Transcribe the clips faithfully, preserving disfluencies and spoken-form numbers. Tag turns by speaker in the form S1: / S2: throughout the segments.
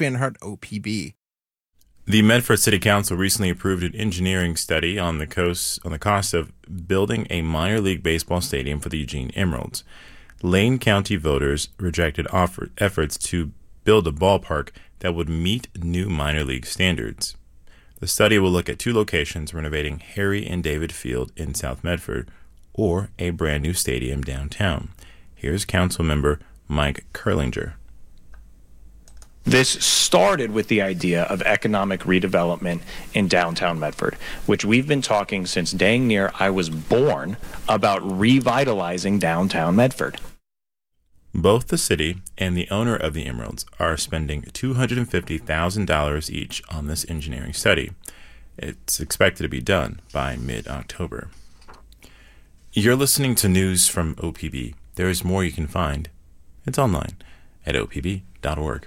S1: Vanhart, O P B.
S2: The Medford City Council recently approved an engineering study on the coast on the cost of building a minor league baseball stadium for the Eugene Emeralds. Lane County voters rejected offer, efforts to build a ballpark that would meet new minor league standards. The study will look at two locations, renovating Harry and David Field in South Medford or a brand new stadium downtown. Here's Council Member Mike Kerlinger.
S3: This started with the idea of economic redevelopment in downtown Medford, which we've been talking since dang near I was born about revitalizing downtown Medford.
S2: Both the city and the owner of the Emeralds are spending two hundred fifty thousand dollars each on this engineering study. It's expected to be done by mid-October. You're listening to news from O P B. There is more you can find. It's online at O P B dot org.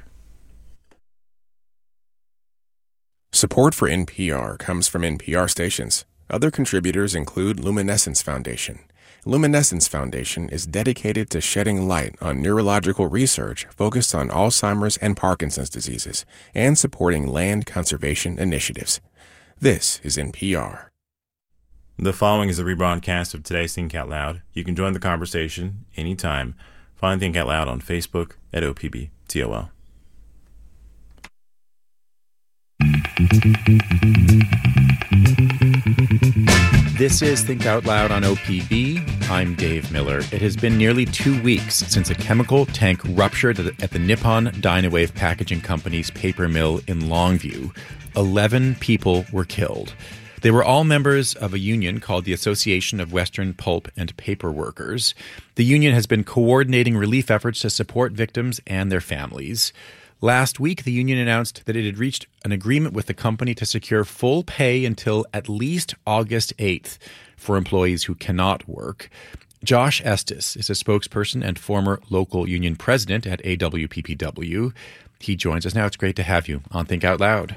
S4: Support for N P R comes from N P R stations. Other contributors include Luminescence Foundation. Luminescence Foundation is dedicated to shedding light on neurological research focused on Alzheimer's and Parkinson's diseases and supporting land conservation initiatives. This is N P R.
S2: The following is a rebroadcast of today's Think Out Loud. You can join the conversation anytime. Find Think Out Loud on Facebook at O P B T O L.
S5: This is Think Out Loud on O P B. I'm Dave Miller. It has been nearly two weeks since a chemical tank ruptured at the Nippon Dynawave Packaging Company's paper mill in Longview. Eleven people were killed. They were all members of a union called the Association of Western Pulp and Paper Workers. The union has been coordinating relief efforts to support victims and their families. Last week, the union announced that it had reached an agreement with the company to secure full pay until at least August eighth for employees who cannot work. Josh Estes is a spokesperson and former local union president at A W P P W. He joins us now. It's great to have you on Think Out Loud.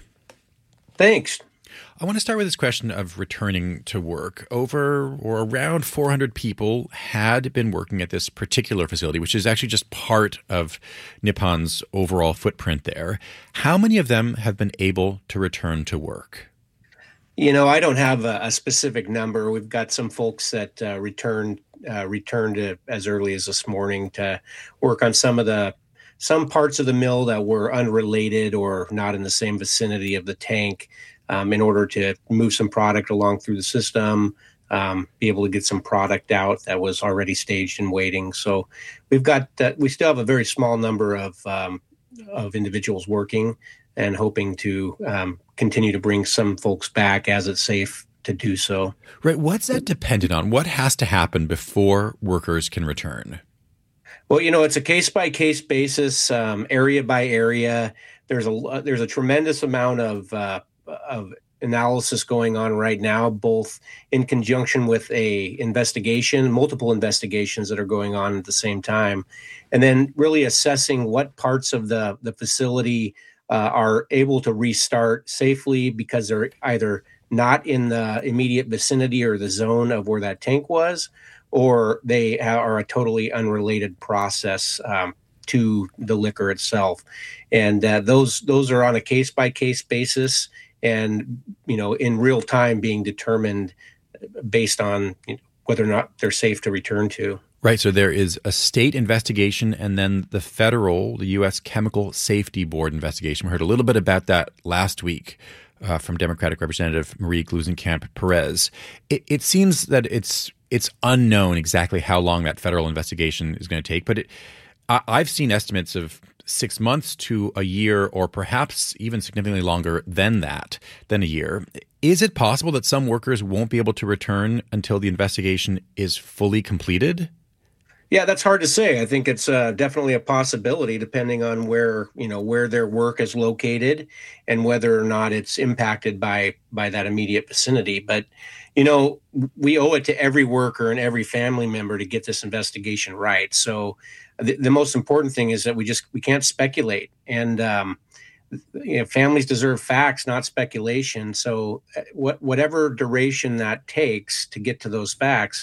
S6: Thanks.
S5: I want to start with this question of returning to work. Over or around four hundred people had been working at this particular facility, which is actually just part of Nippon's overall footprint there. How many of them have been able to return to work?
S6: You know, I don't have a, a specific number. We've got some folks that uh, returned uh, returned to, as early as this morning to work on some of the some parts of the mill that were unrelated or not in the same vicinity of the tank. Um, in order to move some product along through the system, um, be able to get some product out that was already staged and waiting. So we've got, uh, we still have a very small number of um, of individuals working and hoping to um, continue to bring some folks back as it's safe to do so.
S5: Right. What's that dependent on? What has to happen before workers can return?
S6: Well, you know, it's a case-by-case basis, um, area by area. There's a, there's a tremendous amount of uh, of analysis going on right now, both in conjunction with a investigation, multiple investigations that are going on at the same time, and then really assessing what parts of the, the facility uh, are able to restart safely because they're either not in the immediate vicinity or the zone of where that tank was, or they are a totally unrelated process um, to the liquor itself. And uh, those those are on a case-by-case basis, and, you know, in real time being determined based on you know, whether or not they're safe to return to.
S5: Right. So there is a state investigation and then the federal, the U S Chemical Safety Board investigation. We heard a little bit about that last week uh, from Democratic Representative Marie Gluesenkamp Perez. It, it seems that it's it's unknown exactly how long that federal investigation is going to take, but it, I, I've seen estimates of six months to a year, or perhaps even significantly longer than that, than a year. Is it possible that some workers won't be able to return until the investigation is fully completed?
S6: Yeah, that's hard to say. I think it's uh, definitely a possibility, depending on where you know where their work is located and whether or not it's impacted by by that immediate vicinity. But you know, we owe it to every worker and every family member to get this investigation right. So the, the most important thing is that we just we can't speculate, and um, you know, families deserve facts, not speculation. So what whatever duration that takes to get to those facts,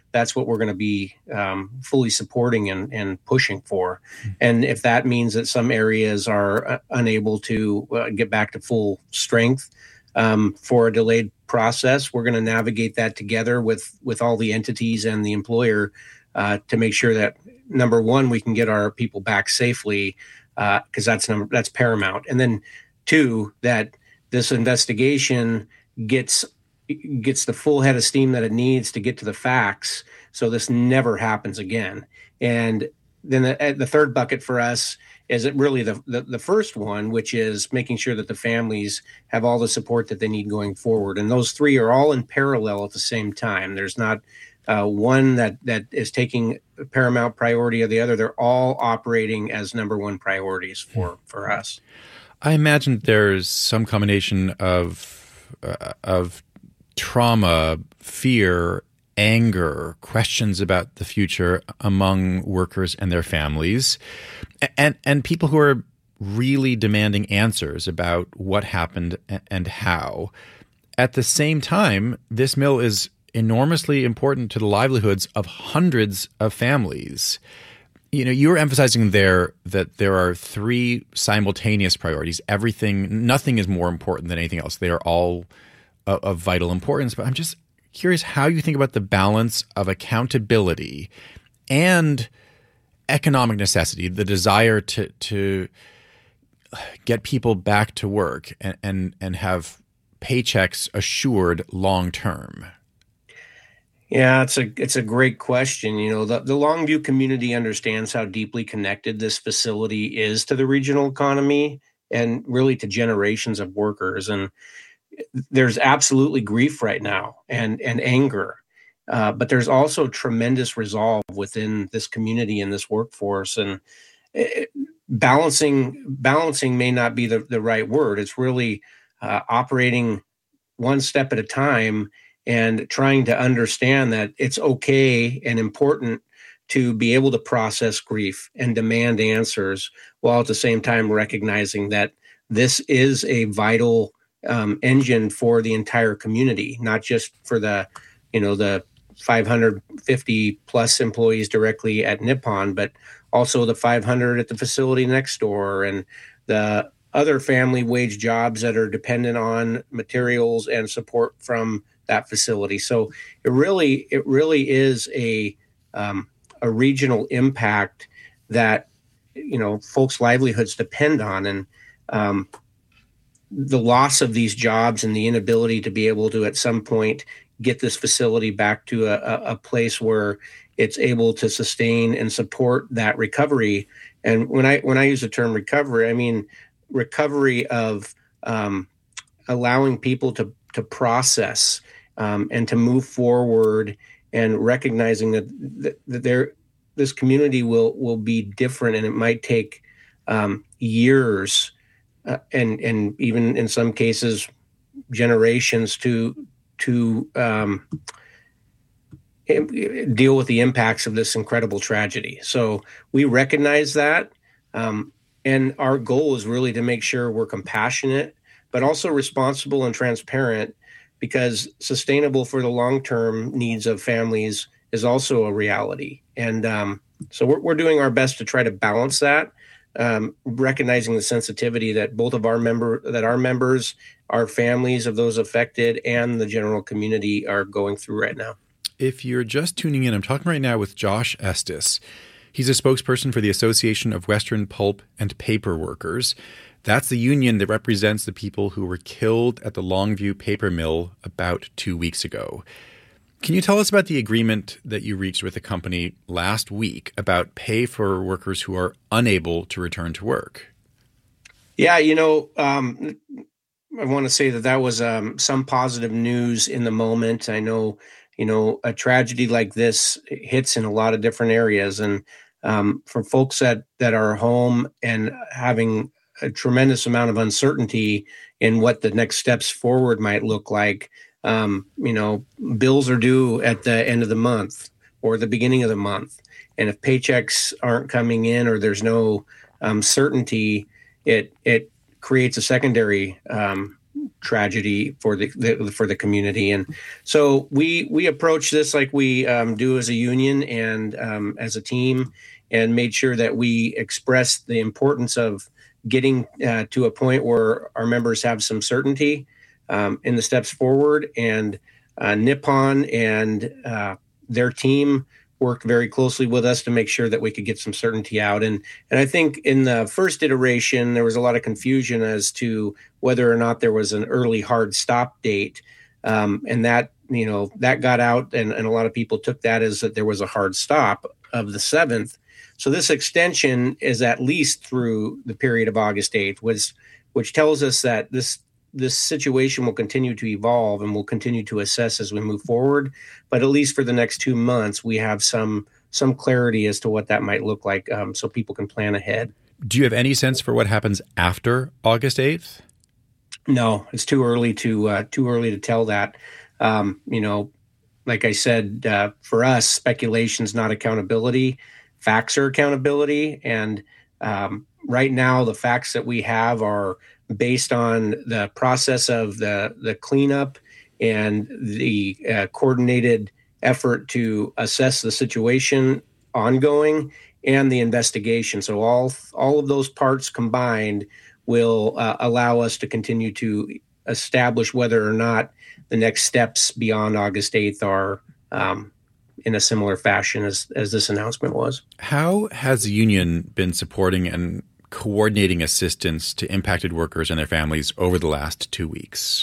S6: that's what we're going to be um, fully supporting and, and pushing for. And if that means that some areas are uh, unable to uh, get back to full strength um, for a delayed process, we're going to navigate that together with, with all the entities and the employer uh, to make sure that, number one, we can get our people back safely, because uh, that's number that's paramount. And then two, that this investigation gets gets the full head of steam that it needs to get to the facts, so this never happens again. And then the, the third bucket for us is it really the, the the first one, which is making sure that the families have all the support that they need going forward. And those three are all in parallel at the same time. There's not uh, one that that is taking paramount priority or the other. They're all operating as number one priorities for for us.
S5: I imagine there's some combination of uh, of trauma, fear, anger, questions about the future among workers and their families, and and people who are really demanding answers about what happened and how. At the same time, this mill is enormously important to the livelihoods of hundreds of families. You know, you were emphasizing there that there are three simultaneous priorities. Everything, nothing is more important than anything else. They are all of, of vital importance. But I'm just curious how you think about the balance of accountability and economic necessity, the desire to to get people back to work and and, and have paychecks assured long term.
S6: Yeah, it's a it's a great question. You know, the, the Longview community understands how deeply connected this facility is to the regional economy and really to generations of workers. And there's absolutely grief right now and and anger, uh, but there's also tremendous resolve within this community and this workforce. And it, balancing balancing may not be the, the right word. It's really uh, operating one step at a time and trying to understand that it's okay and important to be able to process grief and demand answers, while at the same time recognizing that this is a vital um, engine for the entire community, not just for the, you know, the five hundred fifty plus employees directly at Nippon, but also the five hundred at the facility next door and the other family wage jobs that are dependent on materials and support from that facility. So it really, it really is a um, a regional impact that, you know, folks' livelihoods depend on, and um, the loss of these jobs and the inability to be able to at some point get this facility back to a, a place where it's able to sustain and support that recovery. And when I when I use the term recovery, I mean recovery of um, allowing people to to process um, and to move forward, and recognizing that that, that there this community will will be different, and it might take um, years uh, and and even in some cases generations to to um, deal with the impacts of this incredible tragedy. So we recognize that. Um, and our goal is really to make sure we're compassionate, but also responsible and transparent, because sustainable for the long-term needs of families is also a reality. And um, so we're, we're doing our best to try to balance that, um, recognizing the sensitivity that both of our member, that our members, our families of those affected, and the general community are going through right now.
S5: If you're just tuning in, I'm talking right now with Josh Estes. He's a spokesperson for the Association of Western Pulp and Paper Workers. That's the union that represents the people who were killed at the Longview paper mill about two weeks ago. Can you tell us about the agreement that you reached with the company last week about pay for workers who are unable to return to work?
S6: Yeah, you know, um, I want to say that that was um, some positive news in the moment. I know, you know, a tragedy like this hits in a lot of different areas. And um, for folks that, that are home and having a tremendous amount of uncertainty in what the next steps forward might look like, um, you know, bills are due at the end of the month or the beginning of the month. And if paychecks aren't coming in or there's no um, certainty, it it creates a secondary um, tragedy for the, the for the community. And so we we approach this like we um, do as a union and um, as a team, and made sure that we express the importance of getting uh, to a point where our members have some certainty um, in the steps forward. And uh, Nippon and uh, their team worked very closely with us to make sure that we could get some certainty out. And and I think in the first iteration, there was a lot of confusion as to whether or not there was an early hard stop date. Um, and that, you know, that got out, and, and a lot of people took that as that there was a hard stop of the seventh. So this extension is at least through the period of August eighth, which, which tells us that this this situation will continue to evolve and we'll continue to assess as we move forward. But at least for the next two months, we have some some clarity as to what that might look like, um, so people can plan ahead.
S5: Do you have any sense for what happens after August eighth?
S6: No, it's too early to uh, too early to tell that. Um, you know, like I said, uh, for us, speculation's not accountability. Facts are accountability. And um, right now, the facts that we have are based on the process of the, the cleanup and the uh, coordinated effort to assess the situation ongoing and the investigation. So all all of those parts combined will uh, allow us to continue to establish whether or not the next steps beyond August eighth are um, in a similar fashion as, as this announcement was.
S5: How has the union been supporting and coordinating assistance to impacted workers and their families over the last two weeks?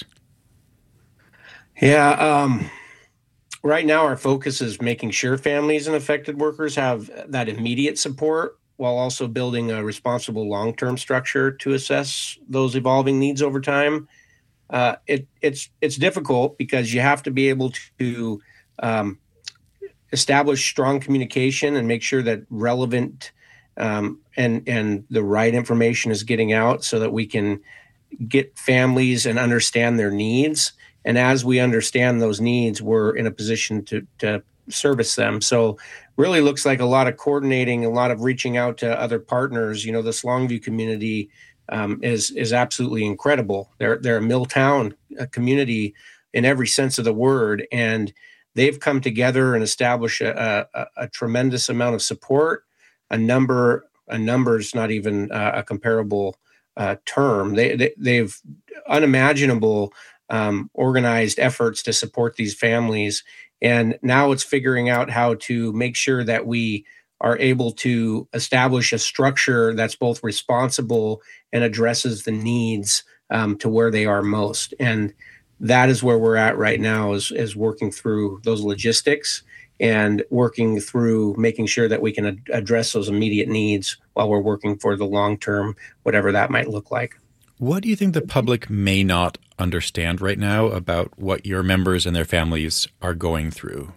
S6: Yeah, um, right now our focus is making sure families and affected workers have that immediate support, while also building a responsible long-term structure to assess those evolving needs over time. Uh, it, it's it's difficult because you have to be able to um, establish strong communication and make sure that relevant Um, and and the right information is getting out so that we can get families and understand their needs. And as we understand those needs, we're in a position to to service them. So really looks like a lot of coordinating, a lot of reaching out to other partners. You know, this Longview community um, is is absolutely incredible. They're they're a Milltown a community in every sense of the word, and they've come together and established a, a, a tremendous amount of support. A number, a number is not even uh, a comparable uh, term. They, they, they've unimaginable um, organized efforts to support these families. And now it's figuring out how to make sure that we are able to establish a structure that's both responsible and addresses the needs um, to where they are most. And that is where we're at right now, is, is working through those logistics and working through making sure that we can ad- address those immediate needs while we're working for the long term, whatever that might look like.
S5: What do you think the public may not understand right now about what your members and their families are going through?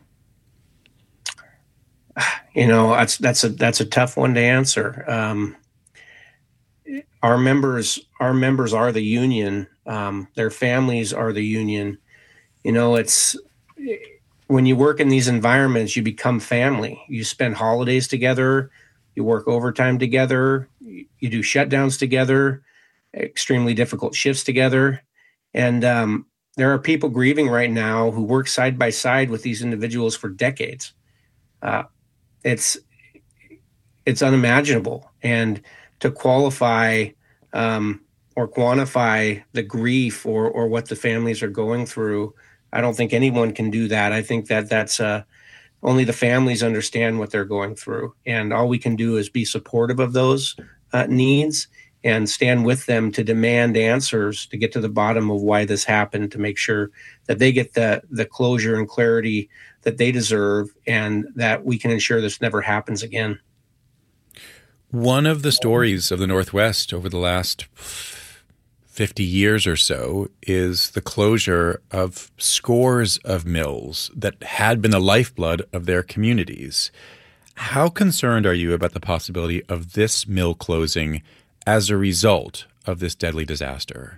S6: You know, that's that's a that's a tough one to answer. Um, our members, our members are the union. Um, their families are the union. You know, it's. When you work in these environments, you become family. You spend holidays together, you work overtime together, you do shutdowns together, extremely difficult shifts together. And um, there are people grieving right now who work side by side with these individuals for decades. Uh, it's it's unimaginable. And to qualify um, or quantify the grief or or what the families are going through, I don't think anyone can do that. I think that that's uh, only the families understand what they're going through. And all we can do is be supportive of those uh, needs and stand with them to demand answers to get to the bottom of why this happened, to make sure that they get the, the closure and clarity that they deserve, and that we can ensure this never happens again.
S5: One of the stories of the Northwest over the last fifty years or so is the closure of scores of mills that had been the lifeblood of their communities. How concerned are you about the possibility of this mill closing as a result of this deadly disaster?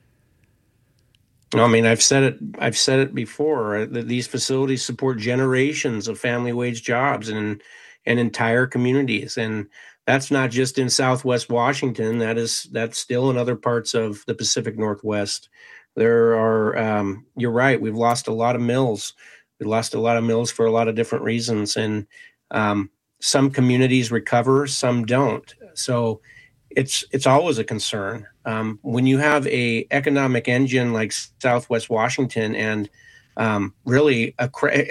S6: I mean, I've said it. I've said it before. That these facilities support generations of family wage jobs and and entire communities, and that's not just in Southwest Washington. That is that's still in other parts of the Pacific Northwest. There are, um, you're right, we've lost a lot of mills. We lost a lot of mills for a lot of different reasons. And um, some communities recover, some don't. So it's it's always a concern. Um, when you have a economic engine like Southwest Washington, and um, really, a,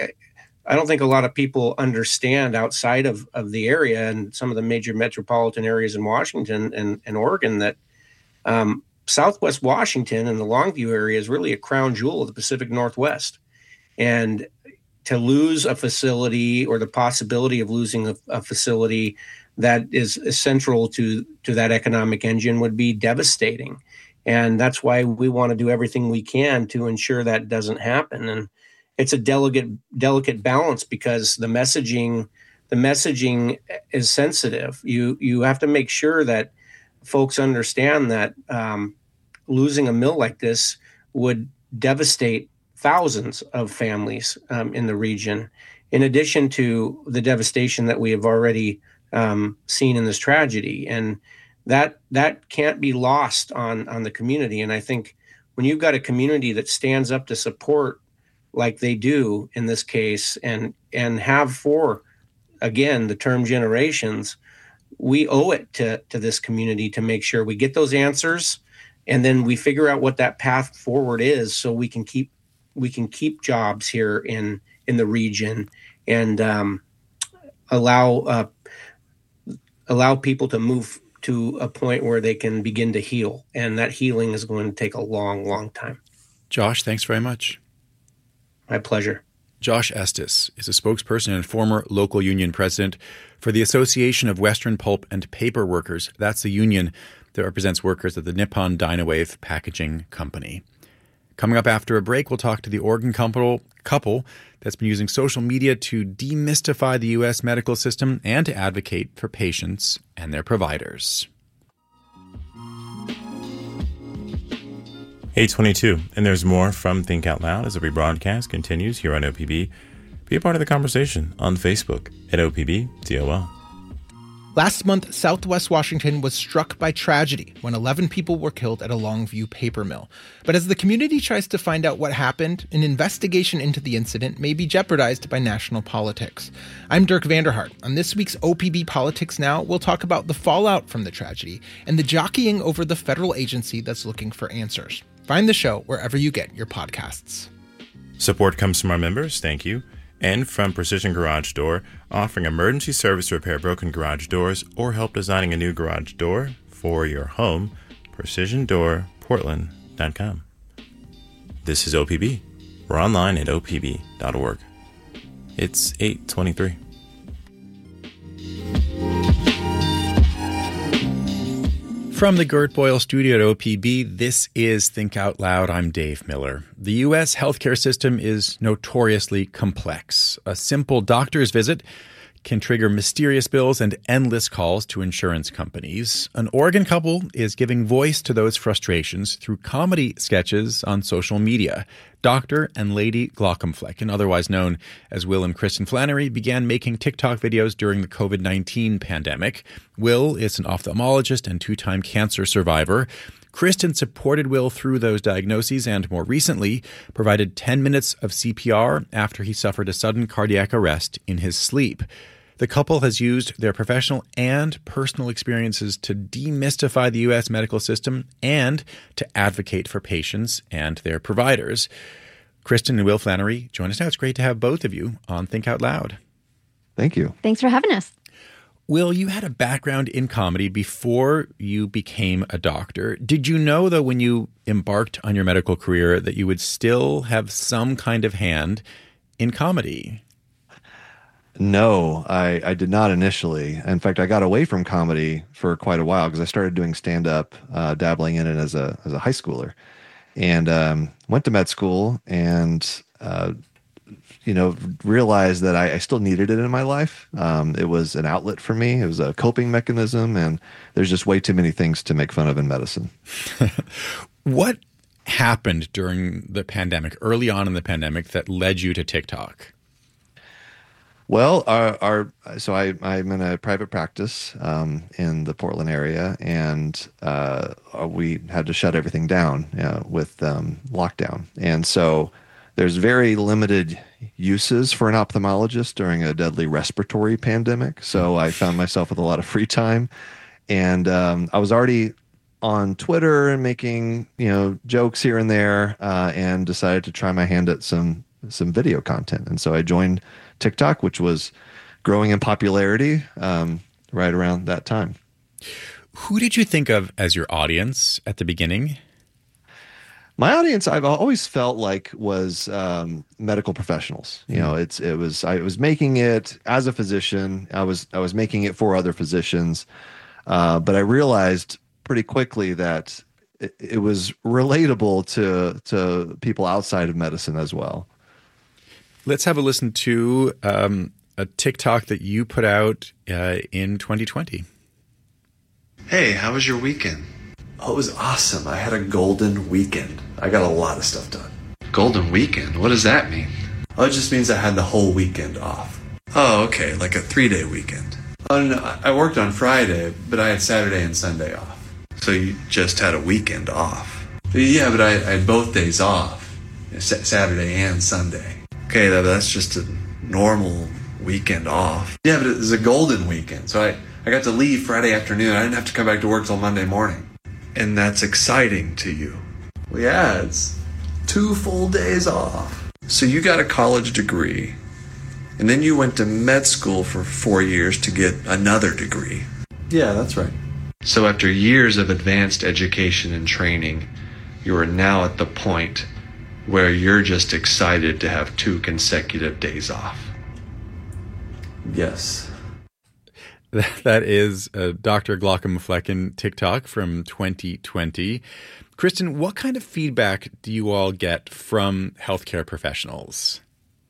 S6: I don't think a lot of people understand outside of, of the area and some of the major metropolitan areas in Washington and, and Oregon that um, Southwest Washington and the Longview area is really a crown jewel of the Pacific Northwest. And to lose a facility, or the possibility of losing a, a facility that is central to, to that economic engine, would be devastating. And that's why we want to do everything we can to ensure that doesn't happen. And it's a delicate, delicate balance, because the messaging, the messaging is sensitive. You, you have to make sure that folks understand that um, losing a mill like this would devastate thousands of families um, in the region, in addition to the devastation that we have already um, seen in this tragedy. And that that can't be lost on, on the community. And I think when you've got a community that stands up to support, like they do in this case, and and have for, again, the term generations, we owe it to, to this community to make sure we get those answers, and then we figure out what that path forward is, so we can keep we can keep jobs here in in the region, and um, allow uh, allow people to move to a point where they can begin to heal. And that healing is going to take a long, long time.
S5: Josh, thanks very much.
S6: My pleasure.
S5: Josh Estes is a spokesperson and former local union president for the Association of Western Pulp and Paper Workers. That's the union that represents workers at the Nippon Dynawave Packaging Company. Coming up after a break, we'll talk to the Oregon couple, couple that's been using social media to demystify the U S medical system and to advocate for patients and their providers.
S2: eight twenty-two, and there's more from Think Out Loud as the rebroadcast continues here on O P B. Be a part of the conversation on Facebook at O P B T O L.
S1: Last month, Southwest Washington was struck by tragedy when eleven people were killed at a Longview paper mill. But as the community tries to find out what happened, an investigation into the incident may be jeopardized by national politics. I'm Dirk Vanderhart. On this week's O P B Politics Now, we'll talk about the fallout from the tragedy and the jockeying over the federal agency that's looking for answers. Find the show wherever you get your podcasts.
S2: Support comes from our members, thank you, and from Precision Garage Door, offering emergency service to repair broken garage doors or help designing a new garage door for your home. precision door portland dot com. This is O P B. We're online at O P B dot org. It's eight twenty-three.
S5: From the Gert Boyle studio at O P B, this is Think Out Loud. I'm Dave Miller. The U S healthcare system is notoriously complex. A simple doctor's visit can trigger mysterious bills and endless calls to insurance companies. An Oregon couple is giving voice to those frustrations through comedy sketches on social media. Doctor and Lady Glockenflecken, otherwise known as Will and Kristen Flannery, began making TikTok videos during the covid nineteen pandemic. Will is an ophthalmologist and two-time cancer survivor. Kristen supported Will through those diagnoses and, more recently, provided ten minutes of C P R after he suffered a sudden cardiac arrest in his sleep. The couple has used their professional and personal experiences to demystify the U S medical system and to advocate for patients and their providers. Kristen and Will Flannery, join us now. It's great to have both of you on Think Out Loud.
S7: Thank you.
S8: Thanks for having us.
S5: Will, you had a background in comedy before you became a doctor. Did you know, though, when you embarked on your medical career that you would still have some kind of hand in comedy?
S7: No, I, I did not initially. In fact, I got away from comedy for quite a while because I started doing stand-up, uh, dabbling in it as a as a high schooler, and um, went to med school and, uh, you know, realized that I, I still needed it in my life. Um, it was an outlet for me. It was a coping mechanism, and there's just way too many things to make fun of in medicine.
S5: What happened during the pandemic, early on in the pandemic, that led you to TikTok?
S7: Well, our, our so I I'm in a private practice um, in the Portland area, and uh, we had to shut everything down uh, with um, lockdown, and so there's very limited uses for an ophthalmologist during a deadly respiratory pandemic. So I found myself with a lot of free time, and um, I was already on Twitter and making you know jokes here and there, uh, and decided to try my hand at some some video content, and so I joined TikTok, which was growing in popularity um, right around that time.
S5: Who did you think of as your audience at the beginning?
S7: My audience, I've always felt like was um, medical professionals. You know, it's it was I was making it as a physician. I was I was making it for other physicians, uh, but I realized pretty quickly that it, it was relatable to to people outside of medicine as well.
S5: Let's have a listen to um, a TikTok that you put out uh, in twenty twenty.
S8: Hey, how was your weekend?
S9: Oh, it was awesome. I had a golden weekend. I got a lot of stuff done.
S8: Golden weekend? What does that mean?
S9: Oh, it just means I had the whole weekend off.
S8: Oh, okay, like a three-day weekend.
S9: Oh, no, I worked on Friday, but I had Saturday and Sunday off.
S8: So you just had a weekend off?
S9: Yeah, but I, I had both days off, Saturday and Sunday.
S8: Okay, that's just a normal weekend off.
S9: Yeah, but it was a golden weekend. So I, I got to leave Friday afternoon. I didn't have to come back to work till Monday morning.
S8: And that's exciting to you?
S9: Well, yeah, it's two full days off.
S8: So you got a college degree, and then you went to med school for four years to get another degree.
S9: Yeah, that's right.
S8: So after years of advanced education and training, you are now at the point where you're just excited to have two consecutive days off.
S9: Yes.
S5: That is uh, Doctor Glaucom Flecken TikTok from twenty twenty. Kristen, what kind of feedback do you all get from healthcare professionals?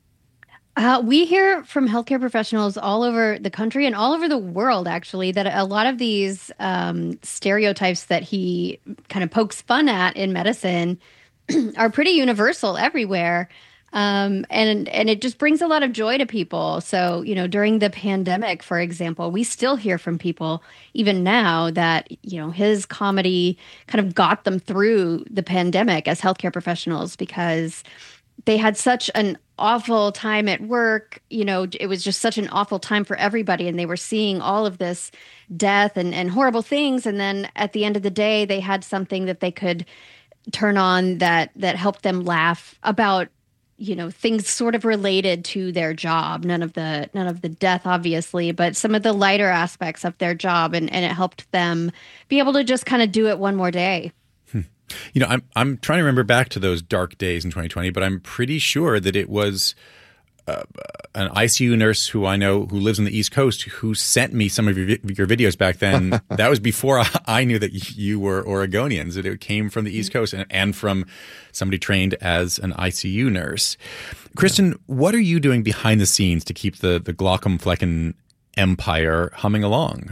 S10: Uh, we hear from healthcare professionals all over the country and all over the world, actually, that a lot of these um, stereotypes that he kind of pokes fun at in medicine are pretty universal everywhere. Um, and, and it just brings a lot of joy to people. So, you know, during the pandemic, for example, we still hear from people even now that, you know, his comedy kind of got them through the pandemic as healthcare professionals because they had such an awful time at work. You know, it was just such an awful time for everybody. And they were seeing all of this death and, and horrible things. And then at the end of the day, they had something that they could turn on that that helped them laugh about, you know, things sort of related to their job. None of the none of the death, obviously, but some of the lighter aspects of their job, and, and it helped them be able to just kind of do it one more day.
S5: Hmm. You know, I'm I'm trying to remember back to those dark days in twenty twenty, but I'm pretty sure that it was uh, an I C U nurse who I know who lives on the East Coast who sent me some of your, your videos back then. That was before I knew that you were Oregonians, that it came from the East Coast and, and from somebody trained as an I C U nurse. Kristen, what are you doing behind the scenes to keep the, the Glaucom Flecken empire humming along?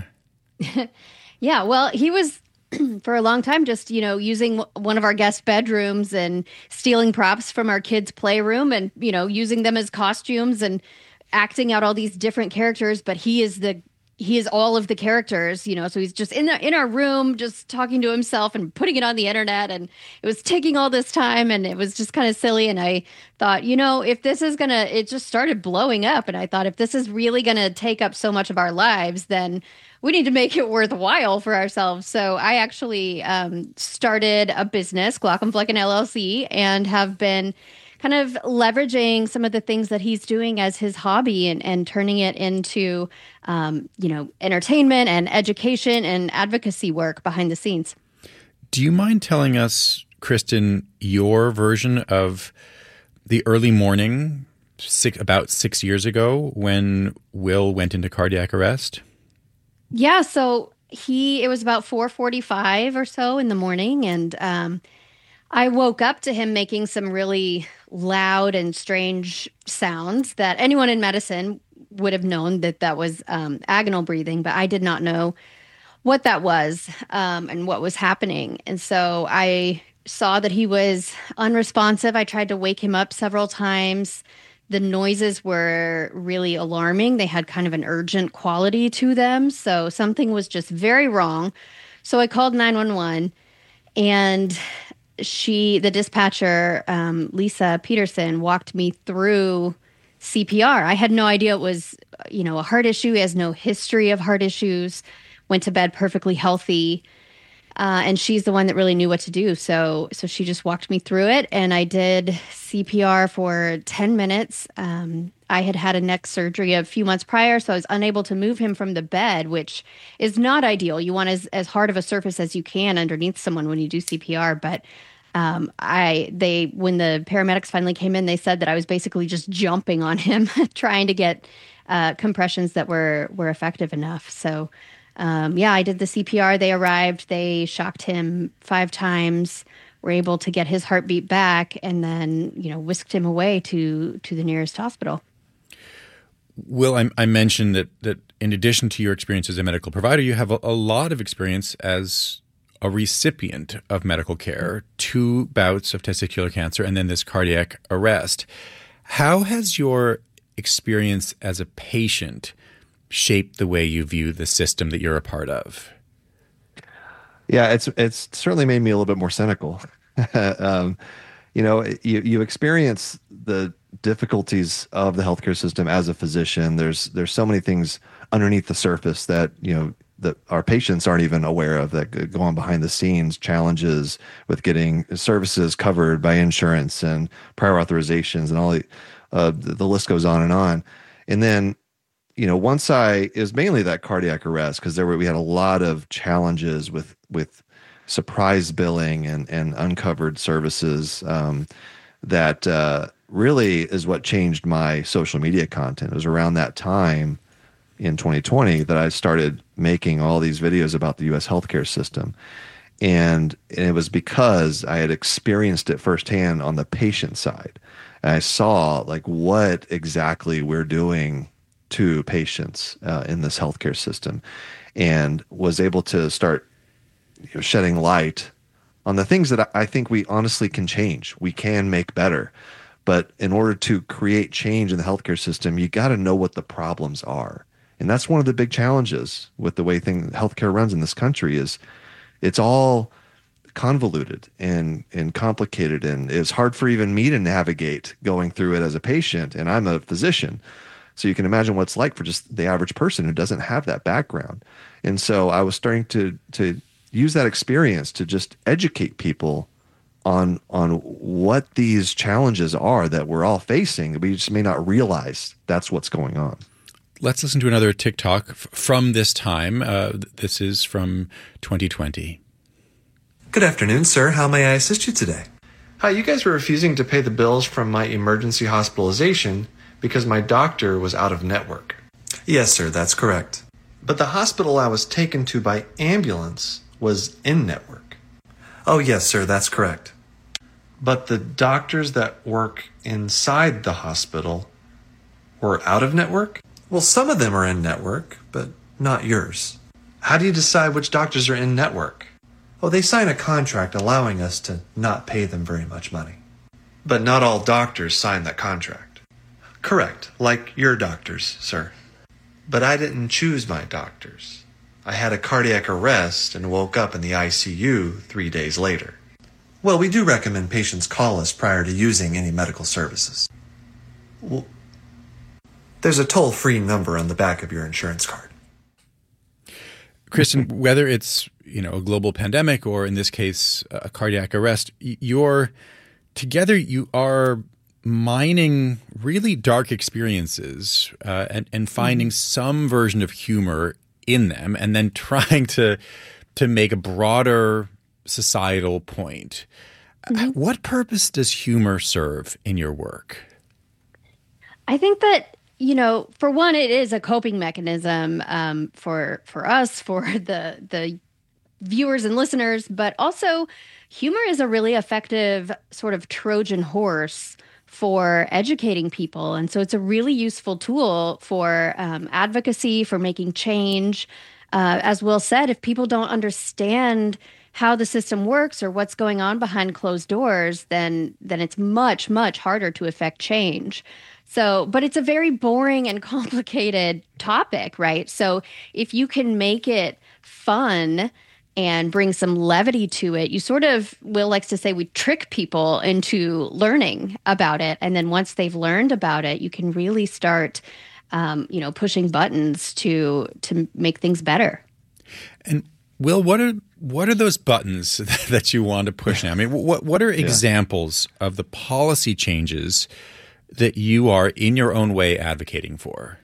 S10: Yeah, well, he was for a long time just, you know, using one of our guest bedrooms and stealing props from our kids' playroom and, you know, using them as costumes and acting out all these different characters. But he is the he is all of the characters, you know, so he's just in the in our room just talking to himself and putting it on the internet. And it was taking all this time and it was just kind of silly. And I thought, you know, if this is going to it just started blowing up. And I thought, if this is really going to take up so much of our lives, then we need to make it worthwhile for ourselves. So I actually um, started a business, Glaucom Flecken L L C, and have been kind of leveraging some of the things that he's doing as his hobby and, and turning it into, um, you know, entertainment and education and advocacy work behind the scenes.
S5: Do you mind telling us, Kristen, your version of the early morning six, about six years ago when Will went into cardiac arrest?
S10: Yeah, so he, it was about four forty-five or so in the morning, and um, I woke up to him making some really loud and strange sounds that anyone in medicine would have known that that was um, agonal breathing, but I did not know what that was um, and what was happening. And so I saw that he was unresponsive. I tried to wake him up several times, The noises were really alarming. They had kind of an urgent quality to them. So something was just very wrong. So I called nine one one, and she, the dispatcher, um, Lisa Peterson, walked me through C P R. I had no idea it was, you know, a heart issue. He has no history of heart issues, went to bed perfectly healthy. Uh, and she's the one that really knew what to do. So so she just walked me through it, and I did C P R for ten minutes. Um, I had had a neck surgery a few months prior, so I was unable to move him from the bed, which is not ideal. You want as, as hard of a surface as you can underneath someone when you do C P R. But um, I they when the paramedics finally came in, they said that I was basically just jumping on him, trying to get uh, compressions that were were effective enough. So Um, yeah, I did the C P R. They arrived. They shocked him five times, were able to get his heartbeat back, and then, you know, whisked him away to to the nearest hospital.
S5: Will, I, I mentioned that that in addition to your experience as a medical provider, you have a, a lot of experience as a recipient of medical care, two bouts of testicular cancer, and then this cardiac arrest. How has your experience as a patient shape the way you view the system that you're a part of?
S7: Yeah, it's it's certainly made me a little bit more cynical. um, you know, you you experience the difficulties of the healthcare system as a physician. There's there's so many things underneath the surface that, you know, that our patients aren't even aware of, that go on behind the scenes, challenges with getting services covered by insurance and prior authorizations and all the uh, the list goes on and on. And then, you know, once I, it was mainly that cardiac arrest, because there were, we had a lot of challenges with, with surprise billing and, and uncovered services um, that uh, really is what changed my social media content. It was around that time in twenty twenty that I started making all these videos about the U S healthcare system. And, and it was because I had experienced it firsthand on the patient side. And I saw like what exactly we're doing to patients uh, in this healthcare system, and was able to start, you know, shedding light on the things that I think we honestly can change. We can make better. But in order to create change in the healthcare system, you got to know what the problems are. And that's one of the big challenges with the way thing, healthcare runs in this country is it's all convoluted and, and complicated. And it's hard for even me to navigate going through it as a patient. And I'm a physician. So you can imagine what it's like for just the average person who doesn't have that background. And so I was starting to to use that experience to just educate people on on what these challenges are that we're all facing. We just may not realize that's what's going on.
S5: Let's listen to another TikTok f- from this time. Uh, this is from twenty twenty.
S9: Good afternoon, sir. How may I assist you today? Hi, you guys were refusing to pay the bills from my emergency hospitalization because my doctor was out of network. Yes, sir, that's correct. But the hospital I was taken to by ambulance was in network. Oh, yes, sir, that's correct. But the doctors that work inside the hospital were out of network? Well, some of them are in network, but not yours. How do you decide which doctors are in network? Oh, they sign a contract allowing us to not pay them very much money. But not all doctors sign that contract. Correct, like your doctors, sir. But I didn't choose my doctors. I had a cardiac arrest and woke up in the I C U three days later. Well, we do recommend patients call us prior to using any medical services. Well, there's a toll-free number on the back of your insurance card.
S5: Kristen, whether it's, you know, a global pandemic or in this case a cardiac arrest, you're together you are mining really dark experiences uh, and, and finding mm-hmm. some version of humor in them, and then trying to to make a broader societal point. Mm-hmm. What purpose does humor serve in your work?
S10: I think that, you know, for one, it is a coping mechanism um, for for us, for the the viewers and listeners, but also humor is a really effective sort of Trojan horse for educating people. And so it's a really useful tool for um, advocacy, for making change. Uh, as Will said, if people don't understand how the system works or what's going on behind closed doors, then then it's much, much harder to affect change. So, but it's a very boring and complicated topic, right? So if you can make it fun and bring some levity to it, you sort of, Will likes to say, we trick people into learning about it. And then once they've learned about it, you can really start, um, you know, pushing buttons to to make things better.
S5: And Will, what are what are those buttons that you want to push now? I mean, what what are examples yeah. of the policy changes that you are in your own way advocating for?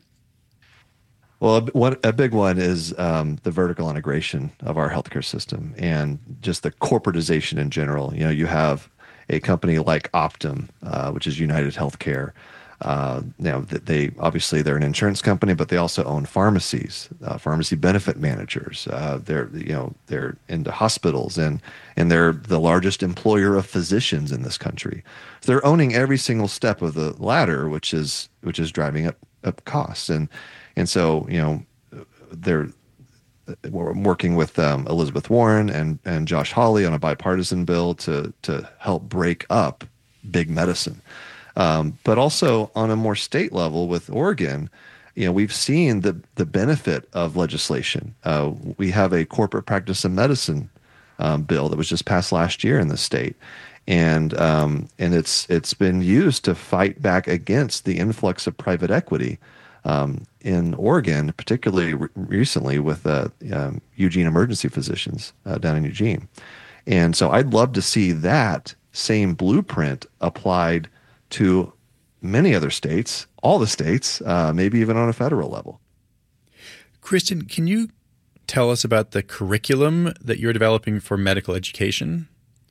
S7: Well, a, one, a big one is um, the vertical integration of our healthcare system and just the corporatization in general. You know, you have a company like Optum, uh, which is United Healthcare. Uh, you know, they obviously they're an insurance company, but they also own pharmacies, uh, pharmacy benefit managers. Uh, they're you know they're into hospitals and and they're the largest employer of physicians in this country. So they're owning every single step of the ladder, which is which is driving up up costs. And and so you know they're we're working with um, Elizabeth Warren and and Josh Hawley on a bipartisan bill to to help break up big medicine. Um, but also on a more state level with Oregon, you know, we've seen the the benefit of legislation. Uh, we have a corporate practice of medicine um, bill that was just passed last year in the state, and um, and it's it's been used to fight back against the influx of private equity um, in Oregon, particularly re- recently with uh, um, Eugene Emergency Physicians uh, down in Eugene. And so I'd love to see that same blueprint applied to many other states, all the states, uh, maybe even on a federal level.
S5: Kristen, can you tell us about the curriculum that you're developing for medical education?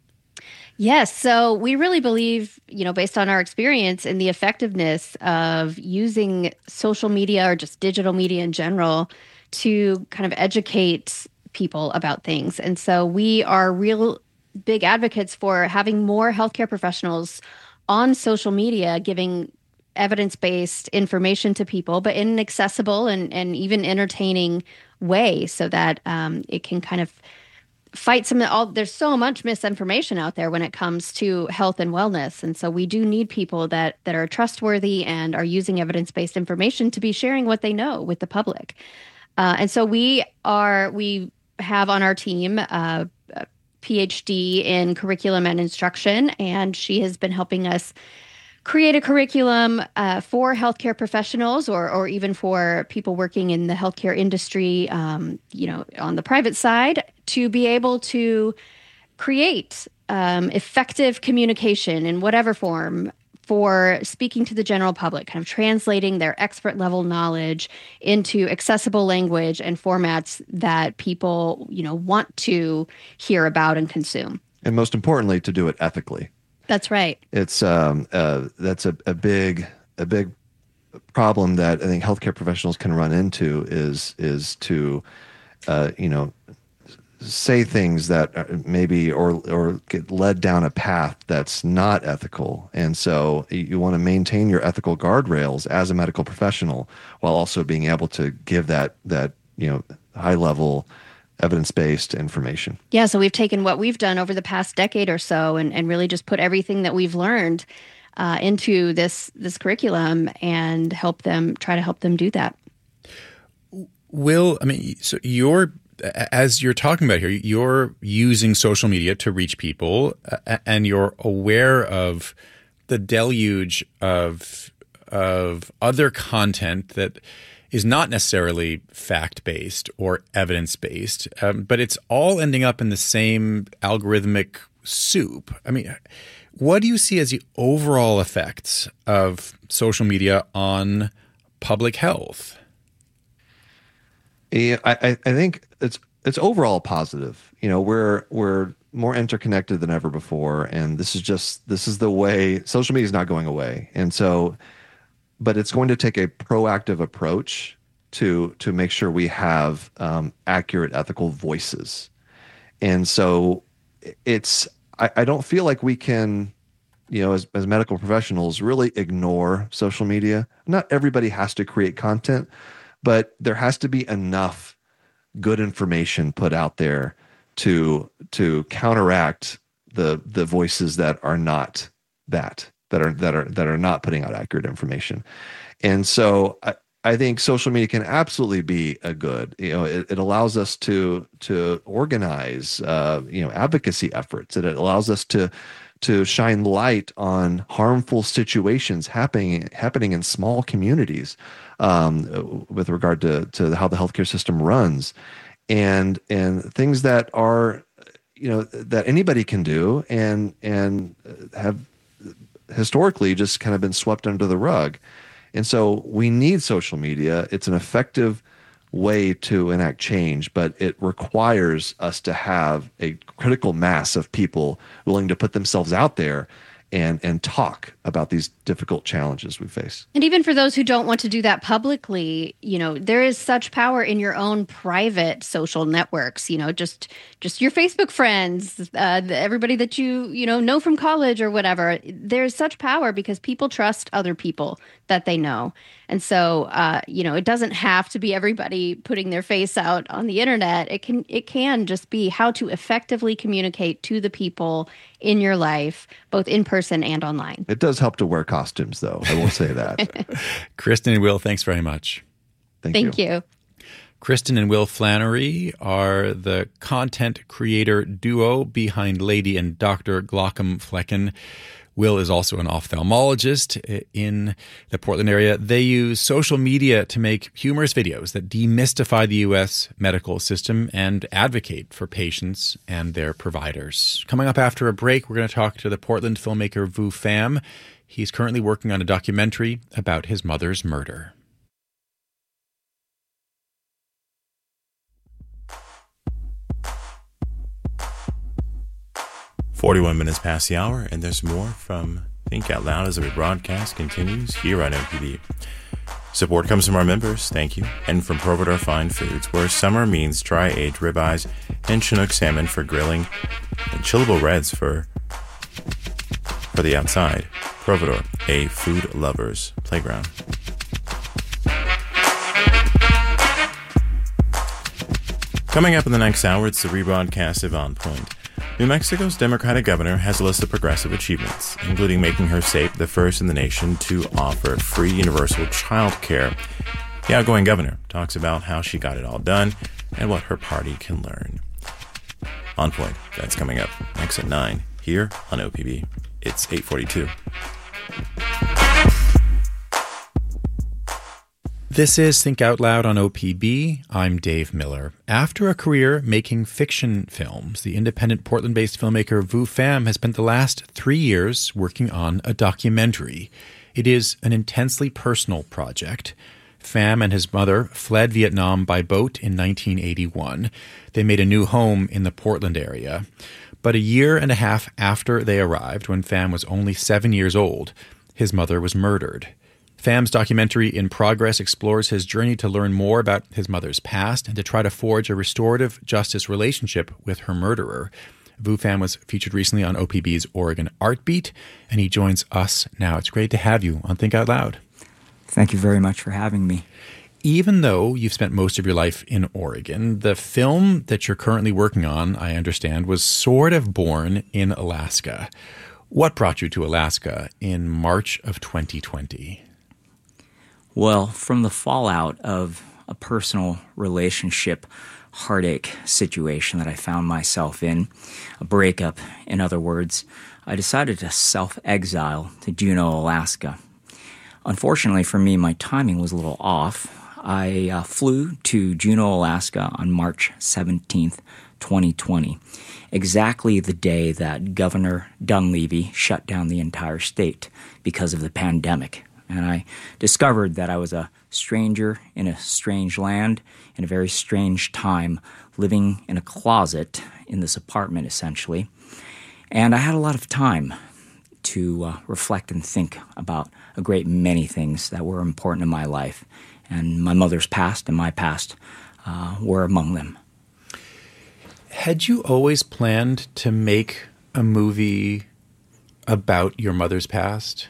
S10: Yes. So we really believe, you know, based on our experience in the effectiveness of using social media or just digital media in general to kind of educate people about things. And so we are real big advocates for having more healthcare professionals on social media, giving evidence-based information to people, but in an accessible and, and even entertaining way so that um, it can kind of fight some, all, there's so much misinformation out there when it comes to health and wellness. And so we do need people that, that are trustworthy and are using evidence-based information to be sharing what they know with the public. Uh, and so we are, we have on our team uh, a P H D in curriculum and instruction, and she has been helping us create a curriculum uh, for healthcare professionals or or even for people working in the healthcare industry, um, you know, on the private side, to be able to create um, effective communication in whatever form for speaking to the general public, kind of translating their expert level knowledge into accessible language and formats that people, you know, want to hear about and consume.
S7: And most importantly, to do it ethically.
S10: That's right.
S7: It's um uh that's a, a big a big problem that I think healthcare professionals can run into is is to uh you know say things that maybe or or get led down a path that's not ethical. And so you want to maintain your ethical guardrails as a medical professional while also being able to give that that you know high level evidence-based information.
S10: Yeah, so we've taken what we've done over the past decade or so and, and really just put everything that we've learned uh, into this this curriculum and help them try to help them do that.
S5: Will, I mean, so you're as you're talking about here, you're using social media to reach people, uh, and you're aware of the deluge of of other content that is not necessarily fact-based or evidence-based, um, but it's all ending up in the same algorithmic soup. I mean, what do you see as the overall effects of social media on public health?
S7: Yeah, I, I think it's it's overall positive. You know, we're we're more interconnected than ever before, and this is just this is the way. Social media is not going away, and so, but it's going to take a proactive approach to to make sure we have um, accurate, ethical voices. And so, it's I, I don't feel like we can, you know, as as medical professionals, really ignore social media. Not everybody has to create content, but there has to be enough good information put out there to to counteract the the voices that are not that. that are that are that are not putting out accurate information. And so I, I think social media can absolutely be a good. You know, it, it allows us to to organize uh, you know advocacy efforts. It allows us to to shine light on harmful situations happening happening in small communities um, with regard to to how the healthcare system runs, and and things that are you know that anybody can do and and have historically just kind of been swept under the rug. And so we need social media. It's an effective way to enact change, but it requires us to have a critical mass of people willing to put themselves out there and and talk about these difficult challenges we face.
S10: And even for those who don't want to do that publicly, you know, there is such power in your own private social networks, you know, just just your Facebook friends, uh, everybody that you, you know, know from college or whatever. There's such power because people trust other people that they know. And so, uh, you know, it doesn't have to be everybody putting their face out on the internet. It can it can just be how to effectively communicate to the people in your life, both in person and online.
S7: It does help to wear costumes, though. I will say that.
S5: Kristen and Will, thanks very much.
S7: Thank,
S10: Thank you. you.
S5: Kristen and Will Flannery are the content creator duo behind Lady and Doctor Glaucom Flecken. Will is also an ophthalmologist in the Portland area. They use social media to make humorous videos that demystify the U S medical system and advocate for patients and their providers. Coming up after a break, we're going to talk to the Portland filmmaker Vu Pham. He's currently working on a documentary about his mother's murder.
S2: forty-one minutes past the hour, and there's more from Think Out Loud as the rebroadcast continues here on O P B. Support comes from our members, thank you, and from Providore Fine Foods, where summer means dry-aged ribeyes and Chinook salmon for grilling and chillable reds for, for the outside. Providore, a food lover's playground. Coming up in the next hour, it's the rebroadcast of On Point. New Mexico's Democratic governor has a list of progressive achievements, including making her state the first in the nation to offer free universal child care. The outgoing governor talks about how she got it all done and what her party can learn. On Point, that's coming up next at nine here on O P B. It's eight forty-two.
S5: This is Think Out Loud on O P B. I'm Dave Miller. After a career making fiction films, the independent Portland-based filmmaker Vu Pham has spent the last three years working on a documentary. It is an intensely personal project. Pham and his mother fled Vietnam by boat in nineteen eighty-one. They made a new home in the Portland area. But a year and a half after they arrived, when Pham was only seven years old, his mother was murdered. Pham's documentary In Progress explores his journey to learn more about his mother's past and to try to forge a restorative justice relationship with her murderer. Vu Pham was featured recently on O P B's Oregon Art Beat, and he joins us now. It's great to have you on Think Out Loud.
S11: Thank you very much for having me.
S5: Even though you've spent most of your life in Oregon, the film that you're currently working on, I understand, was sort of born in Alaska. What brought you to Alaska in March of twenty twenty?
S11: Well, from the fallout of a personal relationship heartache situation that I found myself in, a breakup, in other words, I decided to self-exile to Juneau, Alaska. Unfortunately for me, my timing was a little off. I uh, flew to Juneau, Alaska on March seventeenth, twenty twenty, exactly the day that Governor Dunleavy shut down the entire state because of the pandemic. And I discovered that I was a stranger in a strange land in a very strange time, living in a closet in this apartment, essentially. And I had a lot of time to uh, reflect and think about a great many things that were important in my life. And my mother's past and my past uh, were among them.
S5: Had you always planned to make a movie about your mother's past?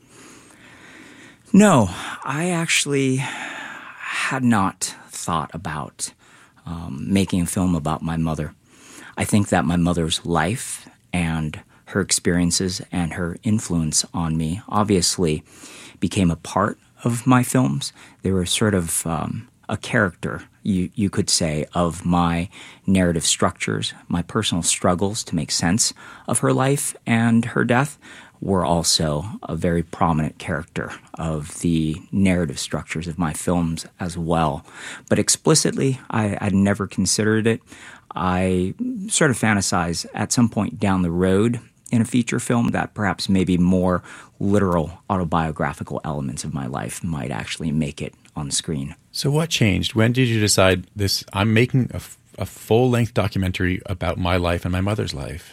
S11: No, I actually had not thought about um, making a film about my mother. I think that my mother's life and her experiences and her influence on me obviously became a part of my films. They were sort of um, a character, you, you could say, of my narrative structures. My personal struggles to make sense of her life and her death were also a very prominent character of the narrative structures of my films as well. But explicitly, I, I'd never considered it. I sort of fantasize at some point down the road in a feature film that perhaps maybe more literal autobiographical elements of my life might actually make it on the screen.
S5: So what changed? When did you decide this? I'm making a, a full-length documentary about my life and my mother's life.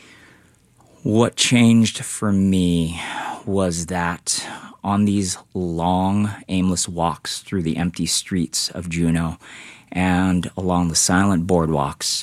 S11: What changed for me was that on these long, aimless walks through the empty streets of Juneau and along the silent boardwalks,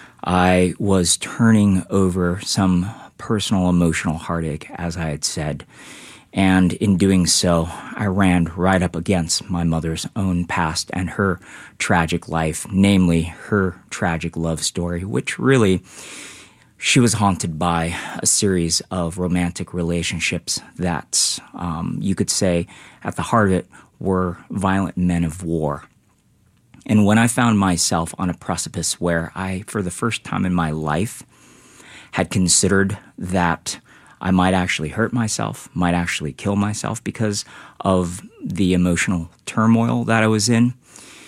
S11: I was turning over some personal emotional heartache, as I had said. And in doing so, I ran right up against my mother's own past and her tragic life, namely her tragic love story, which really, she was haunted by a series of romantic relationships that um, you could say at the heart of it were violent men of war. And when I found myself on a precipice where I, for the first time in my life, had considered that I might actually hurt myself, might actually kill myself because of the emotional turmoil that I was in,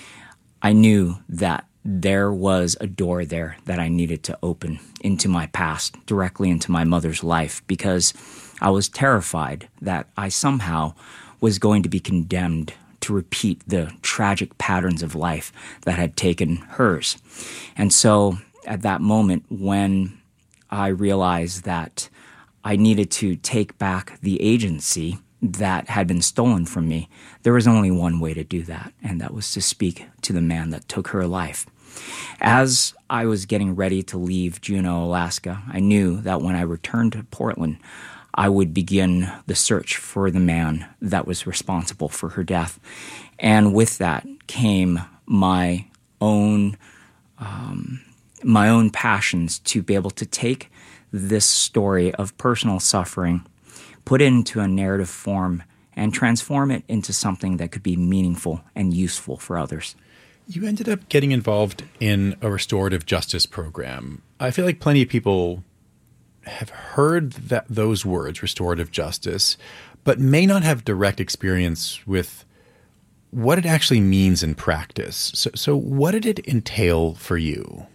S11: I knew that there was a door there that I needed to open into my past, directly into my mother's life, because I was terrified that I somehow was going to be condemned to repeat the tragic patterns of life that had taken hers. And so at that moment when I realized that I needed to take back the agency that had been stolen from me, there was only one way to do that, and that was to speak to the man that took her life. As I was getting ready to leave Juneau, Alaska, I knew that when I returned to Portland, I would begin the search for the man that was responsible for her death. And with that came my own um, my own passions to be able to take this story of personal suffering, put it into a narrative form, and transform it into something that could be meaningful and useful for others.
S5: You ended up getting involved in a restorative justice program. I feel like plenty of people have heard that those words, restorative justice, but may not have direct experience with what it actually means in practice. So, so what did it entail for you?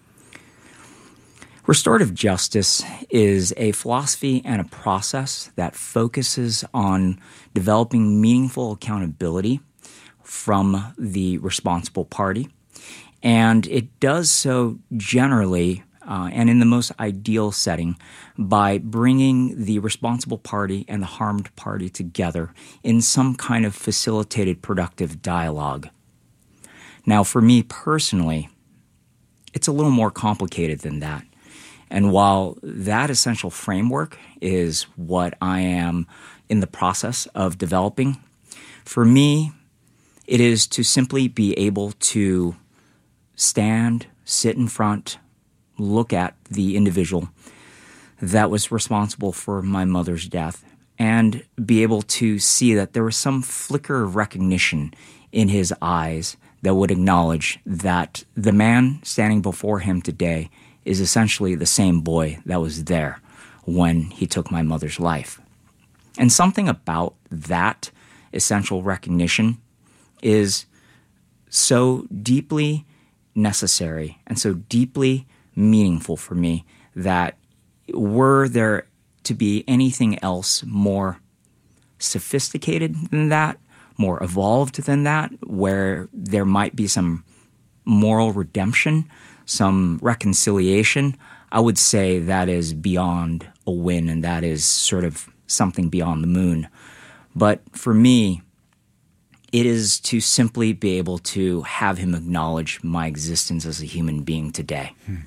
S11: Restorative justice is a philosophy and a process that focuses on developing meaningful accountability from the responsible party. And it does so generally uh, and in the most ideal setting by bringing the responsible party and the harmed party together in some kind of facilitated productive dialogue. Now, for me personally, it's a little more complicated than that. And while that essential framework is what I am in the process of developing, for me, it is to simply be able to stand, sit in front, look at the individual that was responsible for my mother's death and be able to see that there was some flicker of recognition in his eyes that would acknowledge that the man standing before him today is essentially the same boy that was there when he took my mother's life. And something about that essential recognition is so deeply necessary and so deeply meaningful for me that were there to be anything else more sophisticated than that, more evolved than that, where there might be some moral redemption, some reconciliation, I would say that is beyond a win, and that is sort of something beyond the moon. But for me, it is to simply be able to have him acknowledge my existence as a human being today.
S5: Hmm.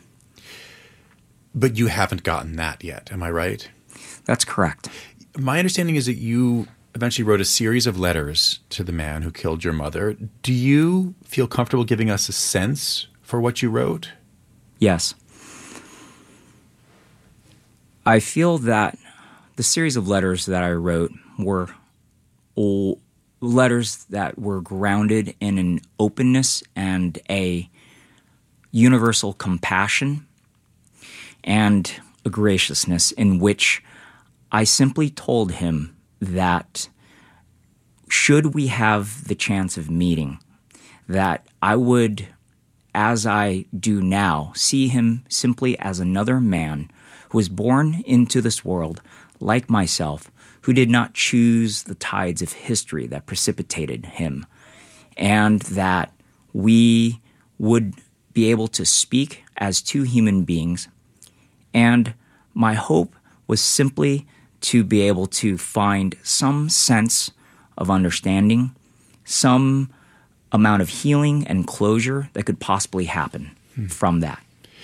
S5: But you haven't gotten that yet, am I right?
S11: That's correct.
S5: My understanding is that you eventually wrote a series of letters to the man who killed your mother. Do you feel comfortable giving us a sense for what you wrote?
S11: Yes. I feel that the series of letters that I wrote were old letters that were grounded in an openness and a universal compassion and a graciousness in which I simply told him that should we have the chance of meeting, that I would, as I do now, see him simply as another man who was born into this world like myself, who did not choose the tides of history that precipitated him, and that we would be able to speak as two human beings. And my hope was simply to be able to find some sense of understanding, some amount of healing and closure that could possibly happen hmm. from that.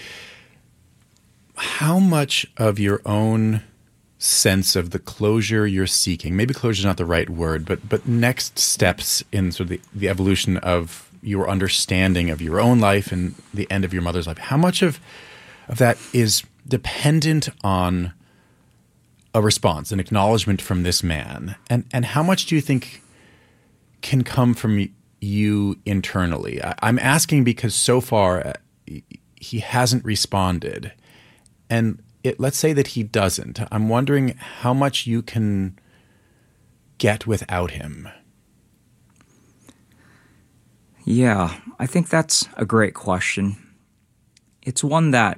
S5: How much of your own sense of the closure you're seeking, maybe closure is not the right word, but but next steps in sort of the, the evolution of your understanding of your own life and the end of your mother's life, how much of of that is dependent on a response, an acknowledgement from this man? And and how much do you think can come from you internally? I, I'm asking because so far uh, he hasn't responded. And it, let's say that he doesn't. I'm wondering how much you can get without him.
S11: Yeah, I think that's a great question. It's one that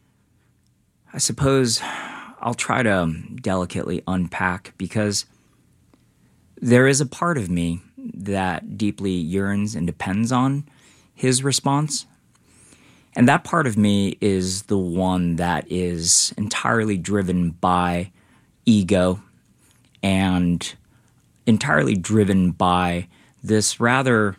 S11: I suppose I'll try to delicately unpack, because there is a part of me that deeply yearns and depends on his response. And that part of me is the one that is entirely driven by ego and entirely driven by this rather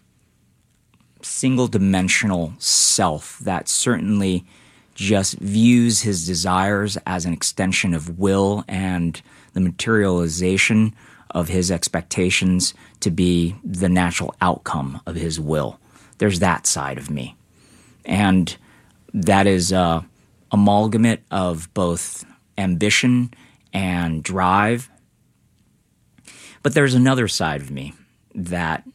S11: single-dimensional self that certainly just views his desires as an extension of will and the materialization of his expectations to be the natural outcome of his will. There's that side of me. And that is a amalgamate of both ambition and drive. But there's another side of me that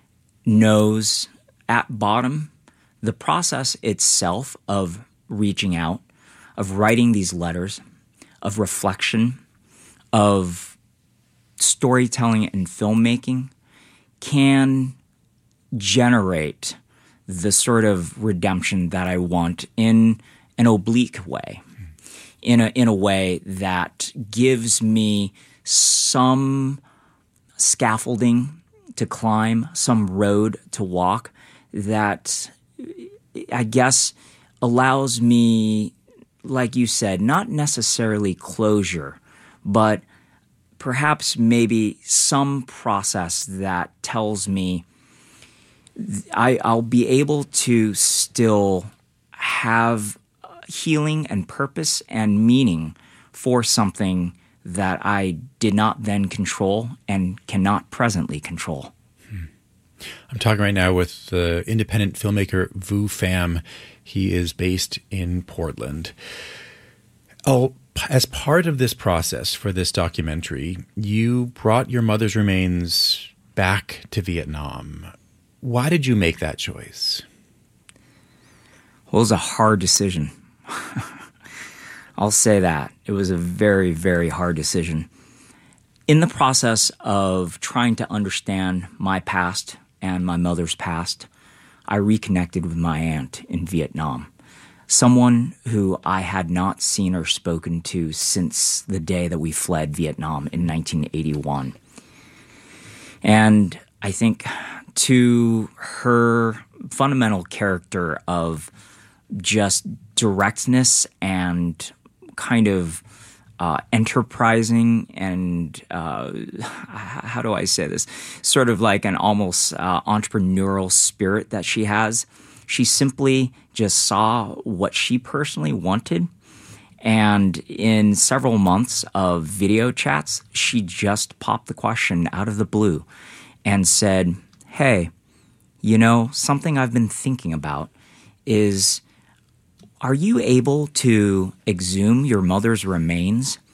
S11: knows at bottom the process itself of reaching out, of writing these letters, of reflection, of storytelling and filmmaking can generate the sort of redemption that I want in an oblique way, in a in a way that gives me some scaffolding to climb, some road to walk that I guess allows me, like you said, not necessarily closure, but perhaps maybe some process that tells me I, I'll be able to still have healing and purpose and meaning for something that I did not then control and cannot presently control.
S5: Hmm. I'm talking right now with the independent filmmaker Vu Pham. He is based in Portland. Oh, as part of this process for this documentary, you brought your mother's remains back to Vietnam. Why did you make that choice?
S11: Well, it was a hard decision. I'll say that. It was a very, very hard decision. In the process of trying to understand my past and my mother's past, I reconnected with my aunt in Vietnam, someone who I had not seen or spoken to since the day that we fled Vietnam in nineteen eighty-one. And I think to her fundamental character of just directness and kind of uh, enterprising and uh, how do I say this? Sort of like an almost uh, entrepreneurial spirit that she has. She simply just saw what she personally wanted. And in several months of video chats, she just popped the question out of the blue and said, hey, you know, something I've been thinking about is, are you able to exhume your mother's remains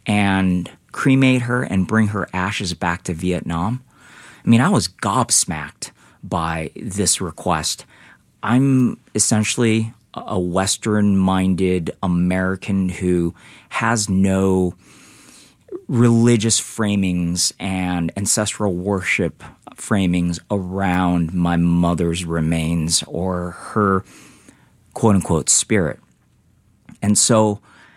S11: and cremate her and bring her ashes back to Vietnam. I mean, I was gobsmacked by this request. I'm essentially a Western-minded American who has no religious framings and ancestral worship framings around my mother's remains or her quote-unquote spirit. And so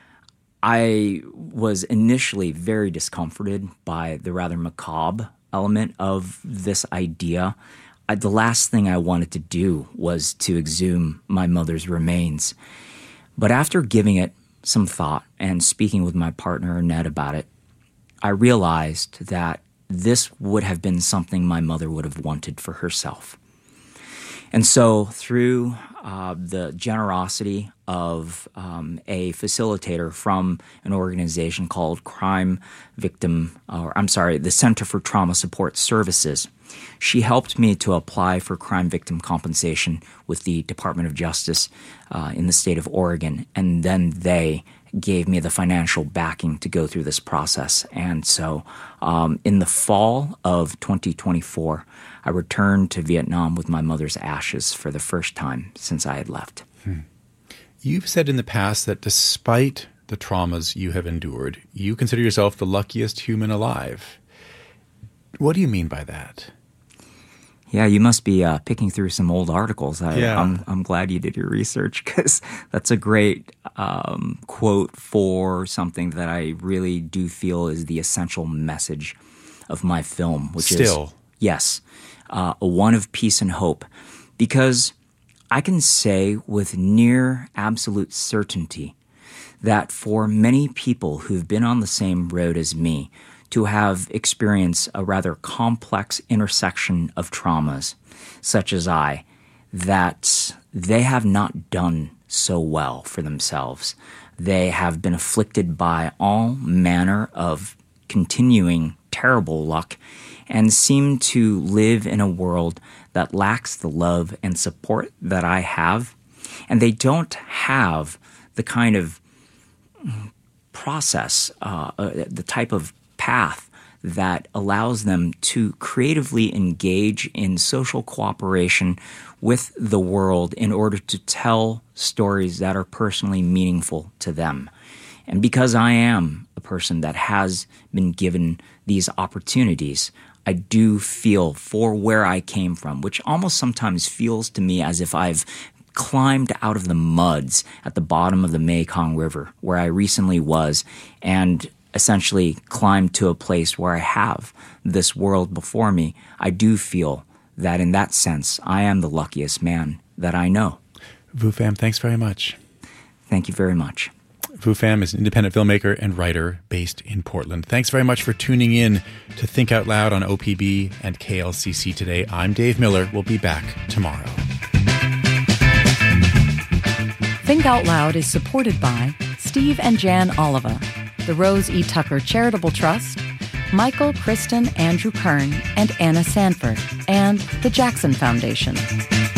S11: I was initially very discomforted by the rather macabre element of this idea. I, the last thing I wanted to do was to exhume my mother's remains. But after giving it some thought and speaking with my partner, Ned, about it, I realized that this would have been something my mother would have wanted for herself. And so through uh, the generosity of um, a facilitator from an organization called Crime Victim, or I'm sorry, the Center for Trauma Support Services, she helped me to apply for crime victim compensation with the Department of Justice uh, in the state of Oregon. And then they gave me the financial backing to go through this process. And so um, in the fall of twenty twenty-four, I returned to Vietnam with my mother's ashes for the first time since I had left.
S5: Hmm. You've said in the past that despite the traumas you have endured, you consider yourself the luckiest human alive. What do you mean by that?
S11: Yeah, you must be uh, picking through some old articles. I,
S5: yeah.
S11: I'm, I'm glad you did your research because that's a great um, quote for something that I really do feel is the essential message of my film, which
S5: Still.
S11: is Still. Yes, uh, a one of peace and hope. Because I can say with near absolute certainty that for many people who've been on the same road as me, to have experienced a rather complex intersection of traumas, such as I, that they have not done so well for themselves. They have been afflicted by all manner of continuing terrible luck and seem to live in a world that lacks the love and support that I have. And they don't have the kind of process, uh, uh, the type of path that allows them to creatively engage in social cooperation with the world in order to tell stories that are personally meaningful to them. And because I am a person that has been given these opportunities, I do feel for where I came from, which almost sometimes feels to me as if I've climbed out of the muds at the bottom of the Mekong River, where I recently was, and essentially climbed to a place where I have this world before me. I do feel that in that sense, I am the luckiest man that I know.
S5: Vu Pham, thanks very much.
S11: Thank you very much.
S5: Vu Pham is an independent filmmaker and writer based in Portland. Thanks very much for tuning in to Think Out Loud on O P B and K L C C today. I'm Dave Miller. We'll be back tomorrow.
S12: Think Out Loud is supported by Steve and Jan Oliva, the Rose E. Tucker Charitable Trust, Michael, Kristen, Andrew Kern, and Anna Sanford, and the Jackson Foundation.